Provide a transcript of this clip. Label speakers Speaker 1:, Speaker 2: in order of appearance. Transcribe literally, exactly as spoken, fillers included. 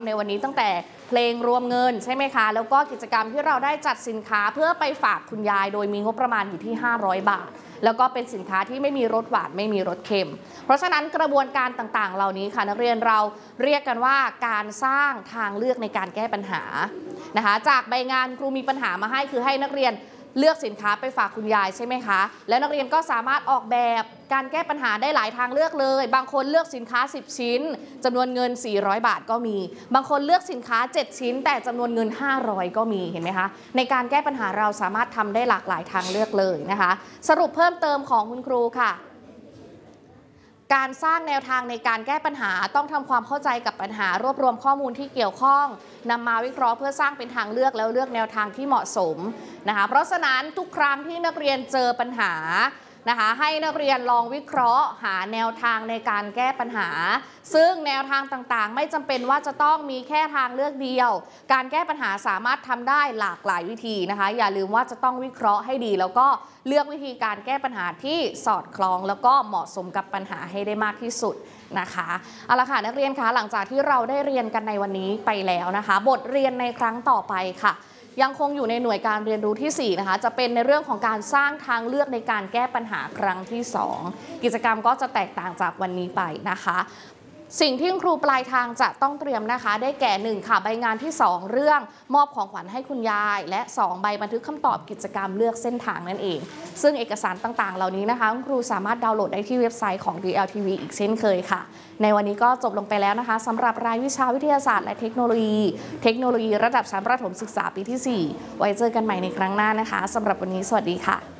Speaker 1: ในวันนี้ตั้งแต่เพลงรวมเงินใช่ไหมคะแล้วก็กิจกรรมที่เราได้จัดสินค้าเพื่อไปฝากคุณยายโดยมีงบประมาณอยู่ที่ห้าร้อยบาทแล้วก็เป็นสินค้าที่ไม่มีรสหวานไม่มีรสเค็มเพราะฉะนั้นกระบวนการต่างๆเหล่านี้ค่ะนักเรียนเราเรียกกันว่าการสร้างทางเลือกในการแก้ปัญหานะคะจากใบงานครูมีปัญหามาให้คือให้นักเรียนเลือกสินค้าไปฝากคุณยายใช่ไหมคะแล้วนักเรียนก็สามารถออกแบบการแก้ปัญหาได้หลายทางเลือกเลยบางคนเลือกสินค้าสิบชิ้นจำนวนเงินสี่ร้อยบาทก็มีบางคนเลือกสินค้าเจ็ดชิ้นแต่จำนวนเงินห้าร้อยก็มีเห็นไหมคะในการแก้ปัญหาเราสามารถทำได้หลากหลายทางเลือกเลยนะคะสรุปเพิ่มเติมของคุณครูค่ะการสร้างแนวทางในการแก้ปัญหาต้องทำความเข้าใจกับปัญหารวบรวมข้อมูลที่เกี่ยวข้องนำมาวิเคราะห์เพื่อสร้างเป็นทางเลือกแล้วเลือกแนวทางที่เหมาะสมนะคะเพราะฉะนั้นทุกครั้งที่นักเรียนเจอปัญหานะคะให้นักเรียนลองวิเคราะห์หาแนวทางในการแก้ปัญหาซึ่งแนวทางต่างๆไม่จำเป็นว่าจะต้องมีแค่ทางเลือกเดียวการแก้ปัญหาสามารถทำได้หลากหลายวิธีนะคะอย่าลืมว่าจะต้องวิเคราะห์ให้ดีแล้วก็เลือกวิธีการแก้ปัญหาที่สอดคล้องแล้วก็เหมาะสมกับปัญหาให้ได้มากที่สุดนะคะเอาละค่ะนักเรียนคะหลังจากที่เราได้เรียนกันในวันนี้ไปแล้วนะคะบทเรียนในครั้งต่อไปค่ะยังคงอยู่ในหน่วยการเรียนรู้ที่สี่นะคะจะเป็นในเรื่องของการสร้างทางเลือกในการแก้ปัญหาครั้งที่สองกิจกรรมก็จะแตกต่างจากวันนี้ไปนะคะสิ่งที่ครูปลายทางจะต้องเตรียมนะคะได้แก่หนึ่งค่ะใบงานที่สองเรื่องมอบของขวัญให้คุณยายและสองใบบันทึกคำตอบกิจกรรมเลือกเส้นทางนั่นเองซึ่งเอกสารต่างๆเหล่านี้นะคะครูสามารถดาวน์โหลดได้ที่เว็บไซต์ของ ดี แอล ที วี อีกเช่นเคยค่ะในวันนี้ก็จบลงไปแล้วนะคะสำหรับรายวิชาวิทยาศาสตร์และเทคโนโลยีเทคโนโลยีระดับชั้นประถมศึกษาปีที่สี่ไว้เจอกันใหม่ในครั้งหน้านะคะสำหรับวันนี้สวัสดีค่ะ